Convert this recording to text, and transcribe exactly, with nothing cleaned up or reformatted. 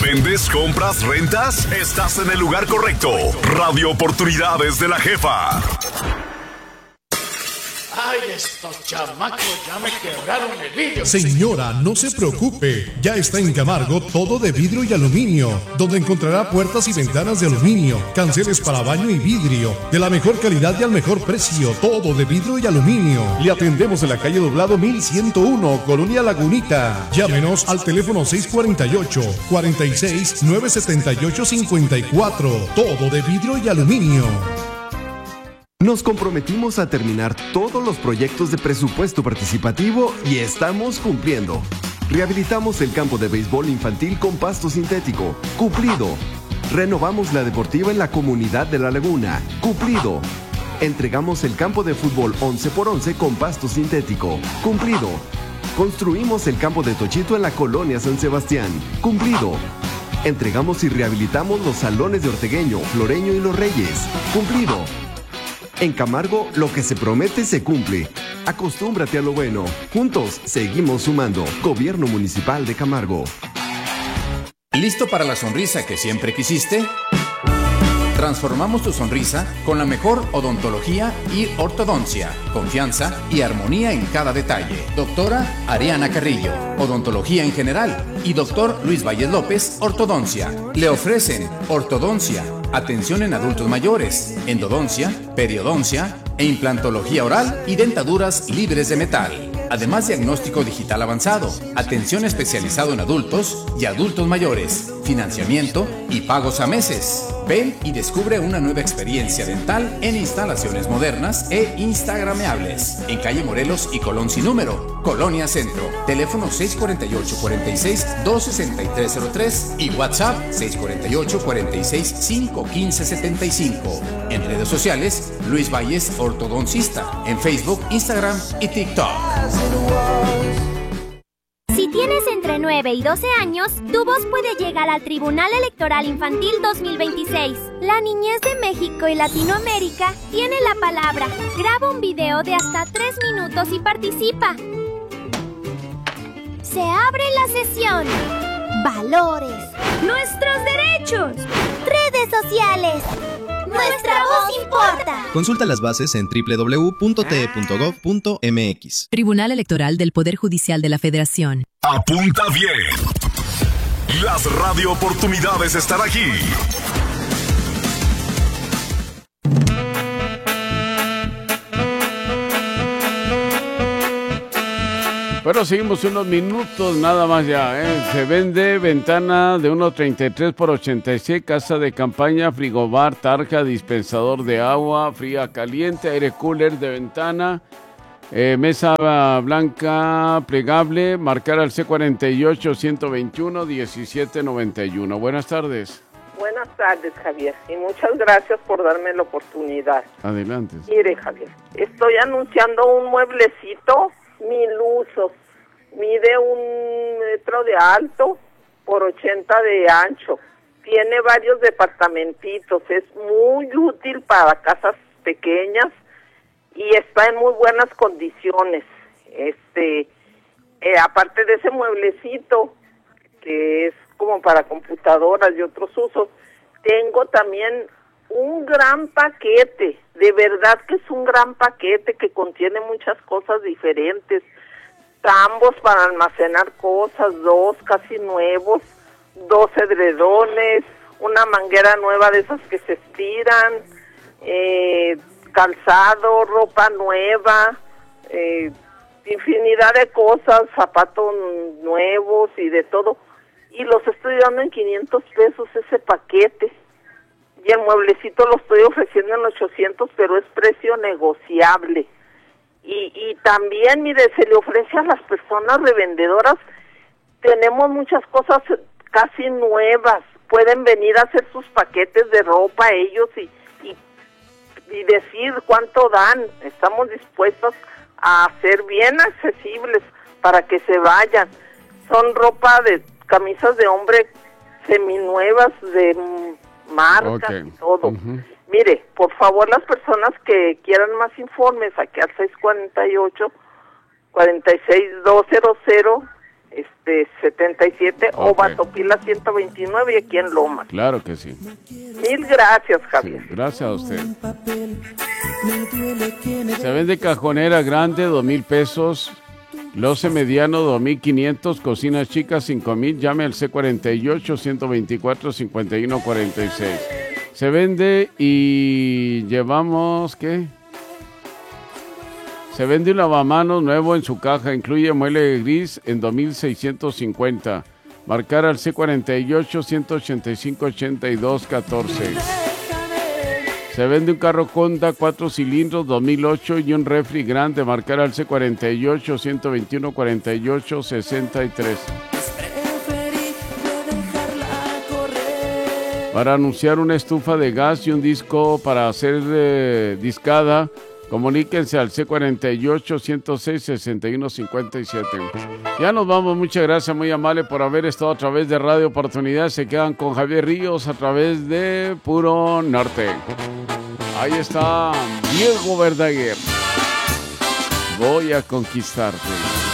¿Vendes, compras, rentas? Estás en el lugar correcto. Radio Oportunidades de la Jefa. Ay, estos chamacos ya me quebraron el vidrio. Señora, no se preocupe. Ya está en Camargo todo de vidrio y aluminio, donde encontrará puertas y ventanas de aluminio, canceles para baño y vidrio, de la mejor calidad y al mejor precio. Todo de vidrio y aluminio. Le atendemos en la calle Doblado mil ciento uno, Colonia Lagunita. Llámenos al teléfono seis cuatro ocho, cuatro seis, nueve siete ocho, cinco cuatro. Todo de vidrio y aluminio. Nos comprometimos a terminar todos los proyectos de presupuesto participativo y estamos cumpliendo. Rehabilitamos el campo de béisbol infantil con pasto sintético. Cumplido. Renovamos la deportiva en la comunidad de La Laguna. Cumplido. Entregamos el campo de fútbol once por once con pasto sintético. Cumplido. Construimos el campo de Tochito en la colonia San Sebastián. Cumplido. Entregamos y rehabilitamos los salones de Ortegueño, Floreño y Los Reyes. Cumplido. En Camargo, lo que se promete se cumple. Acostúmbrate a lo bueno. Juntos, seguimos sumando. Gobierno Municipal de Camargo. ¿Listo para la sonrisa que siempre quisiste? Transformamos tu sonrisa con la mejor odontología y ortodoncia, confianza y armonía en cada detalle. Doctora Ariana Carrillo, odontología en general, y doctor Luis Valles López, ortodoncia. Le ofrecen ortodoncia, atención en adultos mayores, endodoncia, periodoncia e implantología oral y dentaduras libres de metal. Además, diagnóstico digital avanzado, atención especializado en adultos y adultos mayores, financiamiento y pagos a meses. Ven y descubre una nueva experiencia dental en instalaciones modernas e instagrameables. En calle Morelos y Colón sin número, Colonia Centro. Teléfono seis cuatro ocho, cuatro seis, dos seis tres cero tres y WhatsApp seis cuatro ocho, cuatro seis, cinco uno cinco siete cinco. En redes sociales, Luis Valles Ortodoncista. En Facebook, Instagram y TikTok. Si tienes entre nueve y doce años, tu voz puede llegar al Tribunal Electoral Infantil dos mil veintiséis. La niñez de México y Latinoamérica tiene la palabra. Graba un video de hasta tres minutos y participa. Se abre la sesión. Valores. Nuestros derechos. Redes sociales. Nuestra voz importa. Consulta las bases en doble u doble u doble u punto t e punto gov punto m x. Tribunal Electoral del Poder Judicial de la Federación. Apunta bien. Las radio oportunidades están aquí. Pero seguimos unos minutos nada más ya, ¿eh? Se vende ventana de uno treinta y tres por ochenta y seis, casa de campaña, frigobar, tarja, dispensador de agua, fría, caliente, aire cooler de ventana, eh, mesa blanca plegable, marcar al C cuarenta y ocho, ciento veintiuno, diecisiete noventa y uno. Buenas tardes. Buenas tardes, Javier, y muchas gracias por darme la oportunidad. Adelante. Mire, Javier, estoy anunciando un mueblecito mil usos, mide un metro de alto por ochenta de ancho, tiene varios departamentitos, es muy útil para casas pequeñas y está en muy buenas condiciones. Este, eh, aparte de ese mueblecito que es como para computadoras y otros usos, tengo también un gran paquete, de verdad que es un gran paquete que contiene muchas cosas diferentes. Tambos para almacenar cosas, dos casi nuevos, dos edredones, una manguera nueva de esas que se estiran, eh, calzado, ropa nueva, eh, infinidad de cosas, zapatos nuevos y de todo. Y los estoy dando en quinientos pesos ese paquete. Y el mueblecito lo estoy ofreciendo en ochocientos, pero es precio negociable. Y, y también, mire, se le ofrece a las personas revendedoras, tenemos muchas cosas casi nuevas, pueden venir a hacer sus paquetes de ropa ellos y, y, y decir cuánto dan. Estamos dispuestos a ser bien accesibles para que se vayan. Son ropa de camisas de hombre seminuevas, de marcas, okay, y todo. Uh-huh. Mire, por favor, las personas que quieran más informes, aquí al seis cuatro ocho, cuatro seis dos cero cero, este setenta y siete, Ok. o Batopila ciento veintinueve y aquí en Lomas. Claro que sí. Mil gracias, Javier. Sí, gracias a usted. Se vende cajonera grande, dos mil pesos. Loce mediano, dos mil quinientos. Cocina chica, cinco mil. Llame al C cuarenta y ocho, ciento veinticuatro, cincuenta y uno cuarenta y seis. Se vende y llevamos, ¿qué? Se vende un lavamanos nuevo en su caja. Incluye mueble gris en dos mil seiscientos cincuenta. Marcar al C cuarenta y ocho, ciento ochenta y cinco, ochenta y dos catorce. Se vende un carro Honda cuatro cilindros dos mil ocho y un refri grande. Marcar al C cuarenta y ocho, ciento veintiuno, cuarenta y ocho, sesenta y tres. Para anunciar una estufa de gas y un disco para hacer eh, discada, comuníquense al C cuarenta y ocho, ciento seis, sesenta y uno cincuenta y siete. Ya nos vamos, muchas gracias, muy amable por haber estado a través de Radio Oportunidad. Se quedan con Javier Ríos a través de Puro Norte. Ahí está Diego Verdaguer. Voy a conquistarte.